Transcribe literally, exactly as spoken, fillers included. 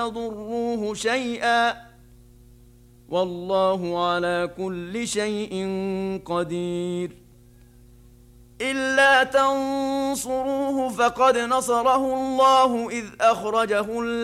يضروه شيئا والله على كل شيء قدير. إلا تنصروه فقد نصره الله إذ أخرجه